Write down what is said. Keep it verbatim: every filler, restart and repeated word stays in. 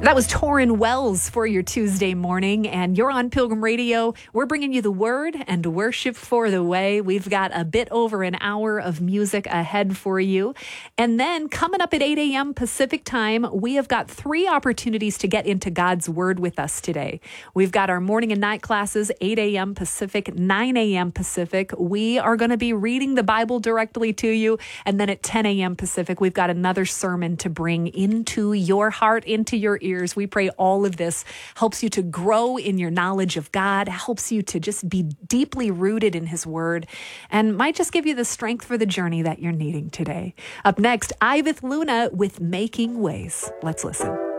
That was Torrin Wells for your Tuesday morning, and you're on Pilgrim Radio. We're bringing you the word and worship for the way. We've got a bit over an hour of music ahead for you. And then coming up at eight a.m. Pacific time, we have got three opportunities to get into God's word with us today. We've got our morning and night classes, eight a.m. Pacific, nine a.m. Pacific. We are going to be reading the Bible directly to you. And then at ten a.m. Pacific, we've got another sermon to bring into your heart, into your ears. We pray all of this helps you to grow in your knowledge of God, helps you to just be deeply rooted in His Word, and might just give you the strength for the journey that you're needing today. Up next, Iveth Luna with Making Ways. Let's listen.